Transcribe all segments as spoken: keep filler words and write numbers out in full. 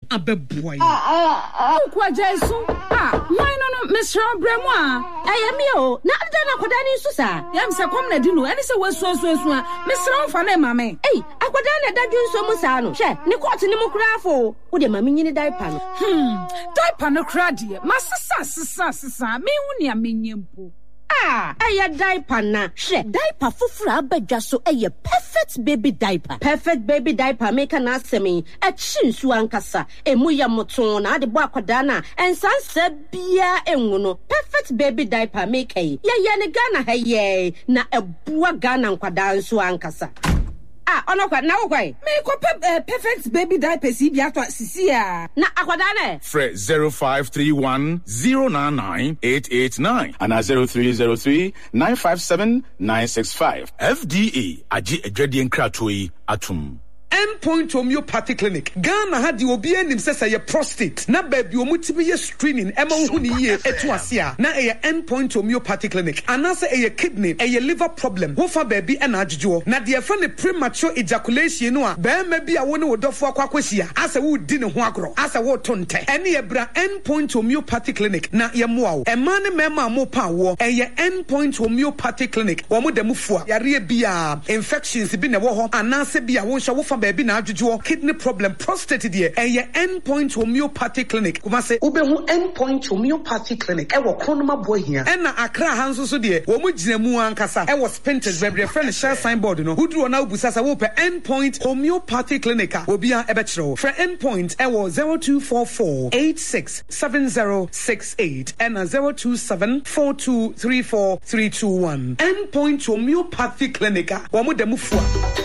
abeboy kwa jesu ah why no no Mister Bremu a ayami o na ada na kwada ni so sa yam se kom na di no ene se wasu asu asu a Mister Mfa na mame ei akwada na da dwunso mu sa no hwe ne court ni mu krafo wo de mame nyini diaper no hmm diaper no kra de masesa sesa sesa me hu ne amenyempo ah aya diaper na hwe diaper fufura abadwa so eye perfect baby diaper perfect baby diaper make na asemi e chinsu ankasa emu ya moton na ade bo akwada na ensansa bia enwu no perfect baby diaper make ye ye ne Ghana ha ye na ebua Ghana nkwada nso ankasa ah ono kwa na wo me ko perfect baby diaper si bia to sisi a na akwada na Fre zero five three one zero nine nine eight eight nine and zero three zero three nine five seven nine six five. F D A agi edwade nkratoi atum. Endpoint Homeopathy Clinic. Ghana had the obi enim say your prostate. Na baby omutibi ye screening ema hu ni ye etu asia. Na e Endpoint Homeopathy Clinic. Anase e kidney, e liver problem. Wo fa baby e na adjujo. Na de fa ne premature ejaculation no a be ma bi a wo ne wodofo akwa kwahia. Asa wo di ne ho agro. Asa wo tonte. Ene ye bra Endpoint Homeopathy Clinic. Na ye moa wo. E ma ne mema mo pa wo. E ye Endpoint Homeopathy Clinic. Wo mo dem fua. Yare bia infections bi ne wo ho. Anase bia wo hwa wo fa baby na adjujo kidney problem prostate there e ye Endpoint Homeopathy Clinic kuma se ubehu Endpoint Homeopathy Clinic e wo kronoma boy hia e na Accra hanso so there wo mu gina mu ankasa e wo Spintex baby friend share signboard no uduro na ubusasa wo pe Endpoint Homeopathy Clinic a obi a e be kire wo for Endpoint e wo zero two four four eight six seven zero six eight and zero two seven four two three four three two one. Endpoint Homeopathy Clinic wo mu dem fua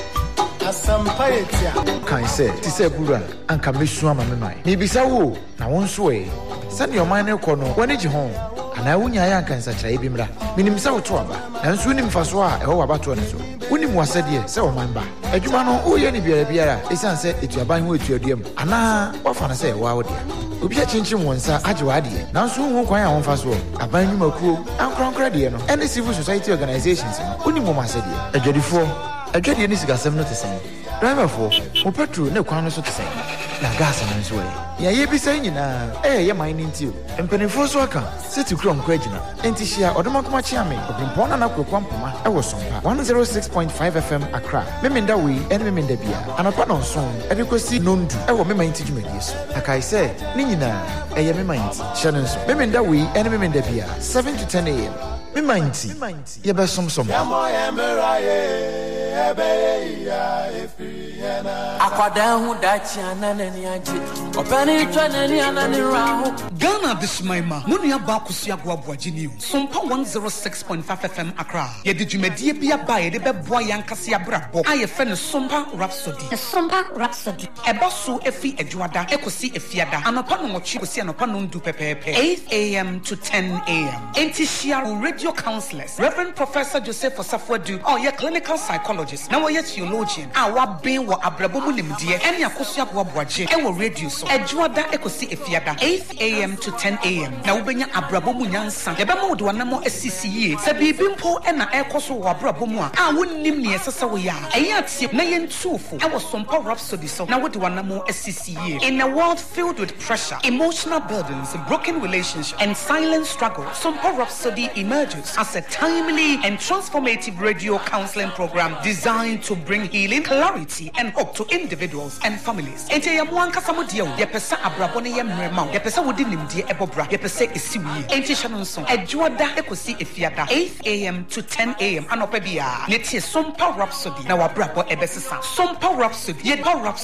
Asampaetia kan say ti say bura anka mesu ama me mai me bisa wo na won so e send your mind e ko no wani ji ho ana wunya ya anka nsa kira bi mra minim sa wo to aba nanso nim fa so a e ho aba to ne so wonim wasade se wo man ba adwuma no o ye ni biara biara esan say etuaban ho etuaduam ana wafa na say wa wo dia obi a chinchin wonsa age wa de nanso hu kwan a won fa so aban nwumakuo ankronkra de no any civil society organizations no wonim mo asade adwadifo Agadi ni siga sem no te sen. Driver for mo petrol na kwan no so te sen. Na gas no so e. Ya ye bi sen nyina eh ye man ni ntio. Empenifo so aka city krom kwa gina. Enti hia odomakoma chia me. Obimpon na kwekwa mpoma e wo sompa. one oh six point five F M Accra. Memenda we ene memenda bia. Anapa no so e bi kosi nondu e wo mema ntiju medie so. Akai say ni nyina eh ye mema nti. Hia so. Memenda we ene memenda bia seven to ten A M. Mema nti. Ye be som som. Akwadahu dachi ananani aje opani twanani anani raho Ghana this maima munia ba kusia boaboa gini Sompa one oh six point five F M Accra ye de dwumadie bia ba ye de beboa yankase abrabo aye fe ne Sompa Rhapsody the Sompa Rhapsody eba so efi adwada ekosi efiada anopa no mochi kosi anopa no ndu pepepe eight A M to ten A M enti share radio counselors Reverend Professor Joseph Osafwadu oh ye clinical psychologist na wo ye theologian awa ben wo abrabo mu nimdie ene akoso aboaboaje e wo radio so adwada ekosi efiada eight A M to ten A M na wo benya abrabo mu nyansa ye be mo de wanamo asisi ye se bibi mpo e na ekoso wo abrabo mu a a wonnim ne yesesa wo ya eyi atie na ye ntufo e wo Sompa Rhapsody so na wo de wanamo asisi ye in a world filled with pressure emotional burdens broken relationships and silent struggle Sompa Rhapsody emerges as a timely and transformative radio counseling program designed to bring healing, clarity, and hope to individuals and families. Ente ya muanka samudia ye pesa abrabo ne ye mrema ye pesa wodi nimdie ebobra ye pesa esiwi ente hyanonso adwoda ekosi efiada eight A M to ten A M anopa bia ne tie Sompa Rhapsody na wabrabo ebesesa Sompa Rhapsody ye ba Rhapsody